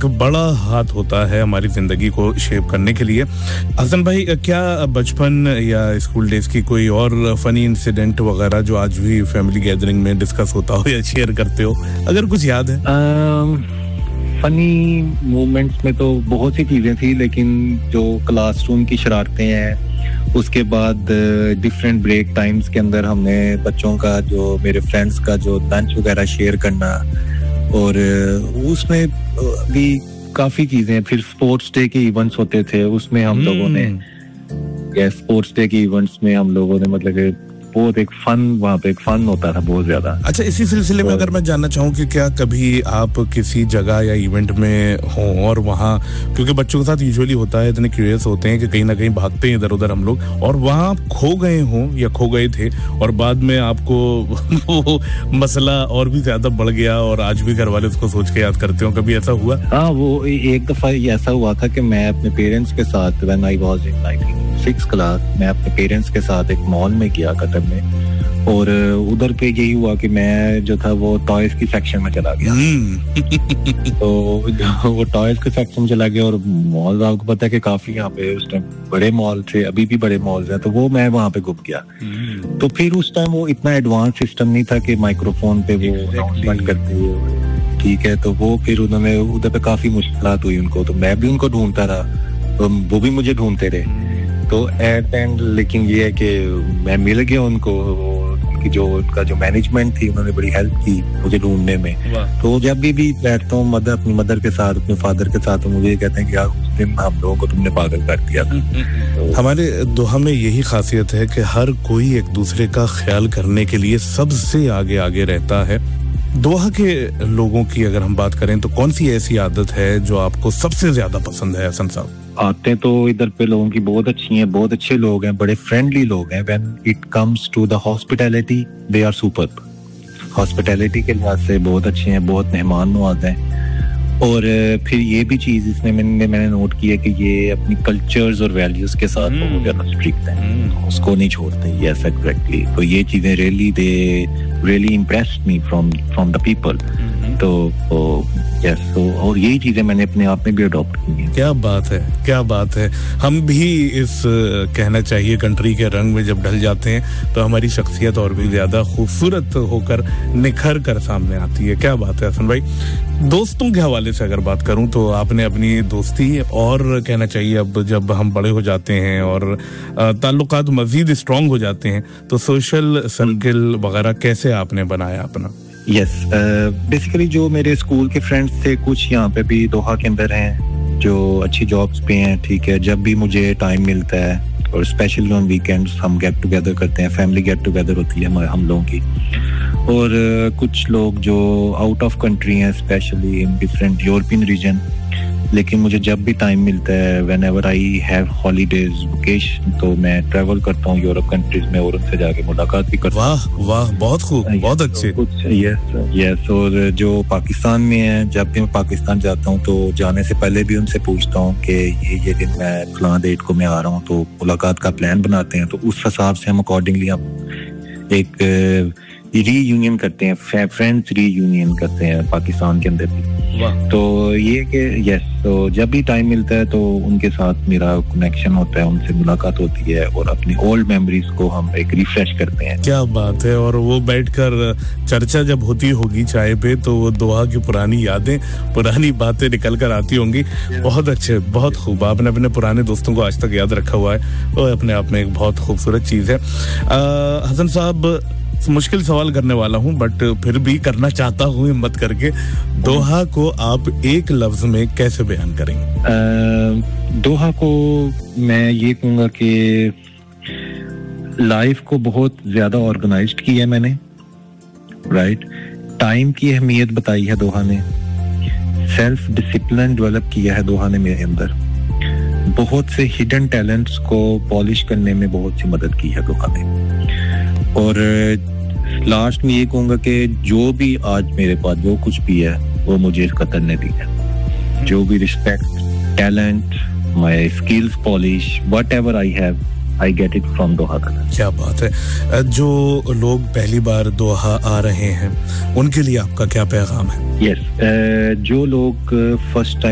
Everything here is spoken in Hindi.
एक बड़ा हाथ होता है हमारी जिंदगी को शेप करने के लिए। हसन भाई, क्या बचपन या स्कूल डेज की कोई और फनी इंसिडेंट वगैरह जो आज भी फैमिली गैदरिंग में डिस्कस होता हो या शेयर करते हो, अगर कुछ याद है? फनी मोमेंट्स में तो बहुत सी चीजें थी, लेकिन जो क्लासरूम की शरारतें हैं, उसके बाद डिफरेंट ब्रेक टाइम्स के अंदर हमने बच्चों का, जो मेरे फ्रेंड्स का जो लंच वगैरह शेयर करना, और उसमें भी काफी चीजें। फिर स्पोर्ट्स डे के इवेंट्स होते थे, उसमें हम लोगों ने स्पोर्ट्स डे के इवेंट्स में हम लोगों ने मतलब बहुत एक फन, वहाँ पे एक फन होता था बहुत ज्यादा। अच्छा, इसी सिलसिले में अगर मैं जानना चाहूँ कि क्या कभी आप किसी जगह या इवेंट में हो और वहाँ, क्योंकि बच्चों के साथ यूजुअली होता है, इतने क्यूरियस होते हैं कि कहीं ना कहीं भागते हैं इधर उधर हम लोग, और वहाँ आप खो गए हों या खो गए थे और बाद में आपको वो मसला और भी ज्यादा बढ़ गया और आज भी घर वाले उसको सोच के याद करते हो, कभी ऐसा हुआ? हाँ, वो एक दफा ऐसा हुआ था कि मैं अपने पेरेंट्स के साथ, when I was in I think 6th class, मैं अपने पेरेंट्स के साथ एक मॉल में गया कतर में, और उधर पे यही हुआ कि मैं जो था वो टॉयज की सेक्शन में चला गया। तो वो टॉयज के सेक्शन में चला गया, और मॉल आपको पता है कि काफी यहाँ पे उस टाइम बड़े मॉल थे, अभी भी बड़े मॉल्स हैं, तो वो मैं वहाँ पे घुस गया। तो फिर उस टाइम वो इतना एडवांस सिस्टम नहीं था कि माइक्रोफोन पे वो अनाउंसमेंट करते हुए, ठीक है, तो वो फिर उन्होंने उधर पे काफी मुश्किलात हुई उनको, तो मैं भी उनको ढूंढता रहा, तो वो भी मुझे ढूंढते रहे। तो एट एंड लेकिन ये है कि मैं मिल गया उनको, उनकी जो उनका जो मैनेजमेंट थी, उन्होंने बड़ी हेल्प की मुझे ढूंढने में। तो जब भी बैठता हूँ अपनी मदर के साथ, अपने फादर के साथ, तो मुझे ये कहते हैं कि यार उस दिन हम लोगों को तुमने पागल कर दिया था। तो हमारे दोहा में यही खासियत है कि हर कोई एक दूसरे का ख्याल करने के लिए सबसे आगे आगे रहता है। दोहा के लोगों की अगर हम बात करें तो कौन सी ऐसी आदत है जो आपको सबसे ज्यादा पसंद है हसन साहब? आते तो इधर पे लोगों की बहुत अच्छी हैं, बहुत अच्छे लोग हैं, बड़े फ्रेंडली लोग हैं। When it comes to the hospitality, they are superb. Hospitality के लिहाज से बहुत अच्छे हैं, बहुत मेहमान नवाज हैं। और फिर ये भी चीज इसमें मैंने नोट की है कि ये अपनी कल्चर्स और वैल्यूज के साथ बहुत ज्यादा स्ट्रिक्ट हैं, उसको नहीं छोड़ते। Yes, exactly. तो ये चीजें really impressed me from the people. तो यस, तो और यही चीजें मैंने अपने आप में भी अडॉप्ट की हैं। क्या बात है, क्या बात है। हम भी इस कहना चाहिए कंट्री के रंग में जब ढल जाते हैं तो हमारी शख्सियत और भी ज्यादा खूबसूरत होकर निखर कर सामने आती है। क्या बात है हसन भाई। दोस्तों के हवाले से अगर बात करूं तो आपने अपनी दोस्ती, और कहना चाहिए अब जब हम बड़े हो जाते हैं और ताल्लुकात मजीद स्ट्रांग हो जाते हैं, तो सोशल सर्किल वगैरह कैसे आपने बनाया अपना? यस, बेसिकली जो मेरे स्कूल के फ्रेंड्स थे, कुछ यहाँ पे भी दोहा के अंदर हैं जो अच्छी जॉब्स पे हैं, ठीक है। जब भी मुझे टाइम मिलता है, और स्पेशली ऑन वीकेंड्स हम गेट टुगेदर करते हैं, फैमिली गेट टुगेदर होती है हम लोगों की। और कुछ लोग जो आउट ऑफ कंट्री हैं, specially in different European region, लेकिन मुझे जब भी टाइम मिलता है, when ever I have holidays, vacation, तो मैं ट्रैवल करता हूँ यूरोप कंट्रीज में और उनसे जाके मुलाकात भी करता हूँ। वाह वाह, बहुत खूब, बहुत अच्छे। कुछ यस। और जो पाकिस्तान में है, जब भी मैं पाकिस्तान जाता हूँ तो जाने से पहले भी उनसे पूछता हूँ कि ये दिन मैं फलां डेट को मैं आ रहा हूँ, तो मुलाकात का प्लान बनाते हैं। तो उस हिसाब से हम अकॉर्डिंगली हम एक रीयूनियन करते हैं, फ्रेंड्स रीयूनियन करते हैं पाकिस्तान के अंदर भी। तो ये कि यस, तो जब भी टाइम मिलता है तो उनके साथ मेरा कनेक्शन होता है, उनसे मुलाकात होती है, और अपनी ओल्ड मेमोरीज को हम एक रिफ्रेश करते हैं। क्या बात है। और वो बैठकर चर्चा जब होती होगी चाय पे, तो वो दोहा की पुरानी यादें, पुरानी बातें निकल कर आती होंगी। बहुत अच्छे, बहुत खूब। आपने अपने पुराने दोस्तों को आज तक याद रखा हुआ है, वो अपने आप में एक बहुत खूबसूरत चीज है। हसन साहब, मुश्किल सवाल करने वाला हूं, बट फिर भी करना चाहता हूं हिम्मत करके। दोहा को आप एक लफ्ज में कैसे बयान करेंगे? दोहा को मैं ये कहूंगा कि लाइफ को बहुत ज्यादा ऑर्गेनाइज्ड किया है मैंने, राइट। टाइम की अहमियत बताई है दोहा ने, सेल्फ डिसिप्लिन डेवलप किया है दोहा ने मेरे अंदर, बहुत से हिडन टैलेंट्स को पॉलिश करने में बहुत सी मदद की है दोहा ने। और लास्ट में ये कहूंगा कि जो भी आज मेरे पास जो कुछ भी है वो मुझे इस कदर ने दी है। जो भी respect, talent, my skills, polish, whatever I have, I get it from दोहा कदर। क्या बात है। जो लोग पहली बार दोहा आ रहे हैं उनके लिए आपका क्या पैगाम है? यस, जो लोग फर्स्ट टाइम